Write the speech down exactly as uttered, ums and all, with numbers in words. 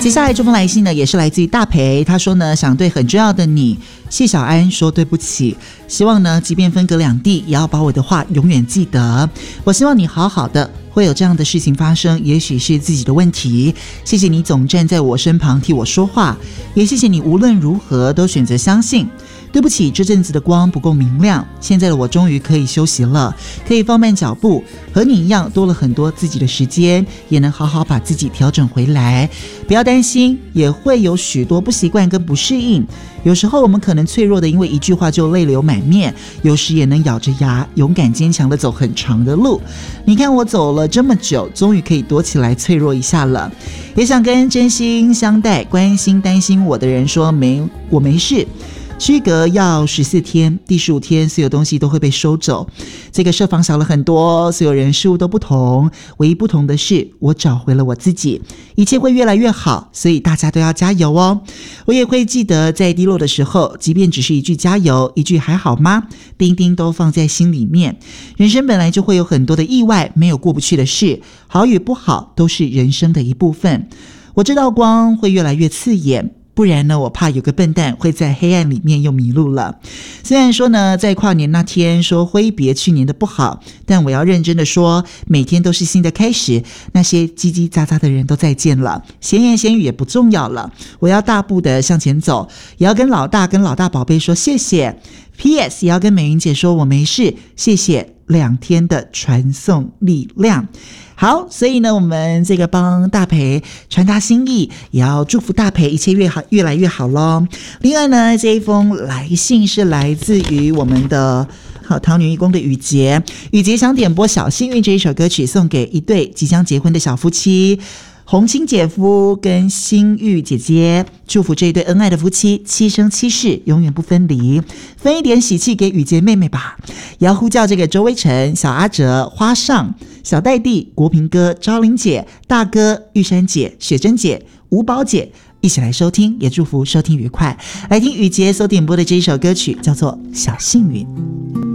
接下来这封来信呢，也是来自于大培，他说呢，想对很重要的你谢小安说对不起，希望呢，即便分隔两地，也要把我的话永远记得。我希望你好好的，会有这样的事情发生，也许是自己的问题。谢谢你总站在我身旁替我说话，也谢谢你无论如何都选择相信。对不起，这阵子的光不够明亮，现在的我终于可以休息了，可以放慢脚步，和你一样多了很多自己的时间，也能好好把自己调整回来。不要担心，也会有许多不习惯跟不适应，有时候我们可能脆弱的因为一句话就泪流满面，有时也能咬着牙勇敢坚强的走很长的路。你看我走了这么久，终于可以躲起来脆弱一下了。也想跟真心相待关心担心我的人说，没我没事。区隔要十四天，第十五天所有东西都会被收走。这个设防小了很多，所有人事物都不同，唯一不同的是我找回了我自己，一切会越来越好，所以大家都要加油哦。我也会记得在低落的时候，即便只是一句加油，一句还好吗，丁丁都放在心里面。人生本来就会有很多的意外，没有过不去的事，好与不好都是人生的一部分。我知道光会越来越刺眼，不然呢，我怕有个笨蛋会在黑暗里面又迷路了。虽然说呢，在跨年那天说挥别去年的不好，但我要认真的说，每天都是新的开始，那些叽叽喳喳的人都再见了，闲言闲语也不重要了，我要大步的向前走，也要跟老大跟老大宝贝说谢谢。 P S 也要跟美云姐说我没事，谢谢两天的传送力量。好，所以呢，我们这个帮大培传达心意，也要祝福大培一切越好，越来越好咯。另外呢，这一封来信是来自于我们的好桃女义工的雨杰，雨杰想点播《小幸运》这一首歌曲，送给一对即将结婚的小夫妻。红青姐夫跟心玉姐姐，祝福这一对恩爱的夫妻七生七世永远不分离，分一点喜气给雨洁妹妹吧。也要呼叫这个周威成、小阿哲、花上、小戴弟、国平哥、昭玲姐、大哥、玉山姐、雪珍姐、吴宝姐一起来收听，也祝福收听愉快。来听雨洁所点播的这一首歌曲，叫做《小幸运》。